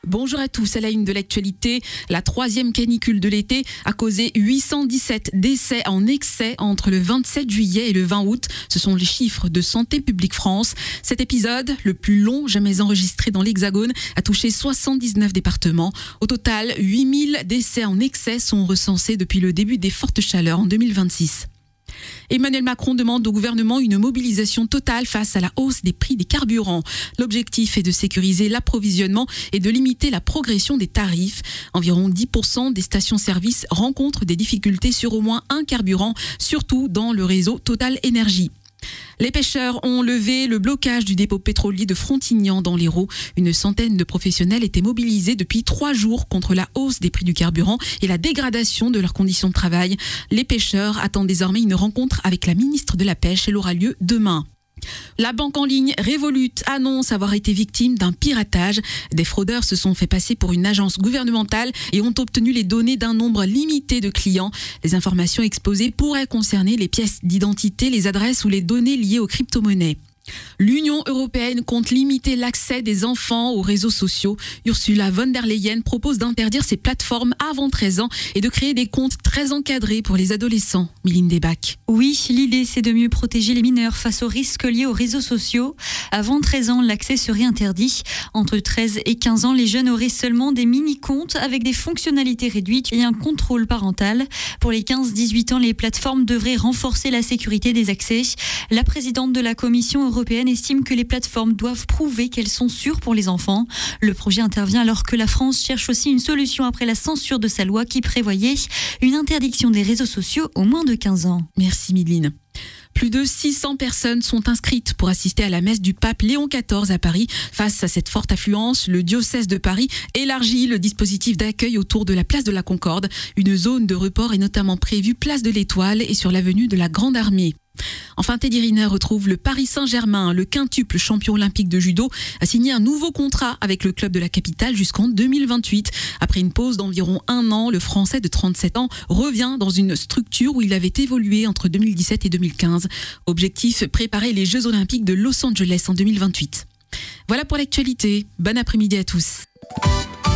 Bonjour à tous, à la une de l'actualité, la troisième canicule de l'été a causé 817 décès en excès entre le 27 juillet et le 20 août. Ce sont les chiffres de Santé publique France. Cet épisode, le plus long jamais enregistré dans l'Hexagone, a touché 79 départements. Au total, 8000 décès en excès sont recensés depuis le début des fortes chaleurs en 2026. Emmanuel Macron demande au gouvernement une mobilisation totale face à la hausse des prix des carburants. L'objectif est de sécuriser l'approvisionnement et de limiter la progression des tarifs. Environ 10% des stations-service rencontrent des difficultés sur au moins un carburant, surtout dans le réseau Total Énergie. Les pêcheurs ont levé le blocage du dépôt pétrolier de Frontignan dans l'Hérault. Une centaine de professionnels étaient mobilisés depuis 3 jours contre la hausse des prix du carburant et la dégradation de leurs conditions de travail. Les pêcheurs attendent désormais une rencontre avec la ministre de la Pêche. Elle aura lieu demain. La banque en ligne Revolut annonce avoir été victime d'un piratage. Des fraudeurs se sont fait passer pour une agence gouvernementale et ont obtenu les données d'un nombre limité de clients. Les informations exposées pourraient concerner les pièces d'identité, les adresses ou les données liées aux crypto-monnaies. L'Union européenne compte limiter l'accès des enfants aux réseaux sociaux. Ursula von der Leyen propose d'interdire ces plateformes avant 13 ans et de créer des comptes très encadrés pour les adolescents. Méline Desbac. Oui, l'idée c'est de mieux protéger les mineurs face aux risques liés aux réseaux sociaux. Avant 13 ans, l'accès serait interdit. Entre 13 et 15 ans, les jeunes auraient seulement des mini-comptes avec des fonctionnalités réduites et un contrôle parental. Pour les 15-18 ans, les plateformes devraient renforcer la sécurité des accès. La présidente de la Commission européenne estime que les plateformes doivent prouver qu'elles sont sûres pour les enfants. Le projet intervient alors que la France cherche aussi une solution après la censure de sa loi qui prévoyait une interdiction des réseaux sociaux aux moins de 15 ans. Merci Mideline. Plus de 600 personnes sont inscrites pour assister à la messe du pape Léon XIV à Paris. Face à cette forte affluence, le diocèse de Paris élargit le dispositif d'accueil autour de la place de la Concorde. Une zone de report est notamment prévue place de l'Étoile et sur l'avenue de la Grande Armée. Enfin, Teddy Riner retrouve le Paris Saint-Germain. Le quintuple champion olympique de judo a signé un nouveau contrat avec le club de la capitale jusqu'en 2028. Après une pause d'environ 1 an, le Français de 37 ans revient dans une structure où il avait évolué entre 2017 et 2015. Objectif, préparer les Jeux olympiques de Los Angeles en 2028. Voilà pour l'actualité. Bon après-midi à tous.